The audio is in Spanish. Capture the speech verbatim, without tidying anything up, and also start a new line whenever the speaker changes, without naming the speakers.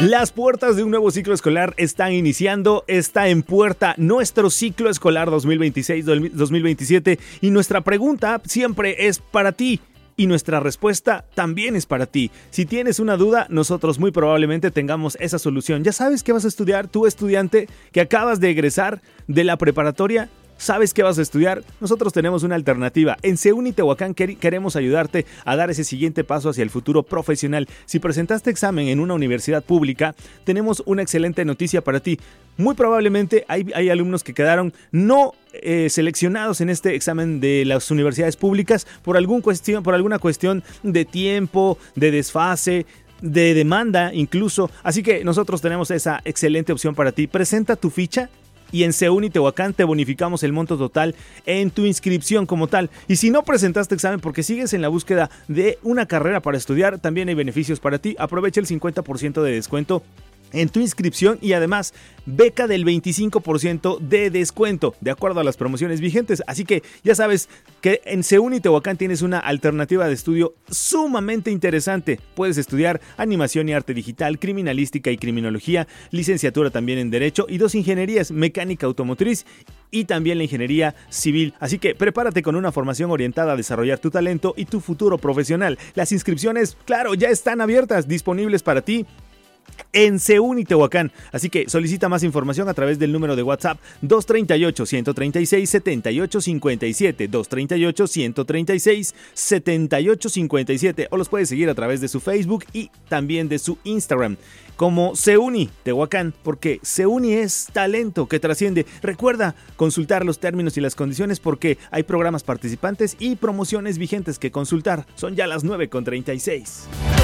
Las puertas de un nuevo ciclo escolar están iniciando, está en puerta nuestro ciclo escolar dos mil veintiséis dos mil veintisiete y nuestra pregunta siempre es para ti. Y nuestra respuesta también es para ti. Si tienes una duda, nosotros muy probablemente tengamos esa solución. ¿Ya sabes qué vas a estudiar? Tú, estudiante que acabas de egresar de la preparatoria, ¿sabes qué vas a estudiar? Nosotros tenemos una alternativa. En Seuni Tehuacán queremos ayudarte a dar ese siguiente paso hacia el futuro profesional. Si presentaste examen en una universidad pública, tenemos una excelente noticia para ti. Muy probablemente hay, hay alumnos que quedaron no eh, seleccionados en este examen de las universidades públicas por, algún cuestión, por alguna cuestión de tiempo, de desfase, de demanda incluso. Así que nosotros tenemos esa excelente opción para ti. Presenta tu ficha y en Seuni Tehuacán te bonificamos el monto total en tu inscripción como tal. Y si no presentaste examen porque sigues en la búsqueda de una carrera para estudiar, también hay beneficios para ti. Aprovecha el cincuenta por ciento de descuento en tu inscripción y además beca del veinticinco por ciento de descuento de acuerdo a las promociones vigentes. Así que ya sabes que en Seuni Tehuacán tienes una alternativa de estudio sumamente interesante. Puedes estudiar animación y arte digital, criminalística y criminología, licenciatura también en derecho y dos ingenierías, mecánica automotriz y también la ingeniería civil. Así que prepárate con una formación orientada a desarrollar tu talento y tu futuro profesional. Las inscripciones, claro, ya están abiertas, disponibles para ti en Seuni Tehuacán. Así que solicita más información a través del número de WhatsApp dos tres ocho, uno tres seis, siete ocho cinco siete, dos tres ocho, uno tres seis, siete ocho cinco siete, o los puedes seguir a través de su Facebook y también de su Instagram como Seuni Tehuacán, porque Seuni es talento que trasciende. Recuerda consultar los términos y las condiciones porque hay programas participantes y promociones vigentes que consultar. Son ya las nueve con treinta y seis.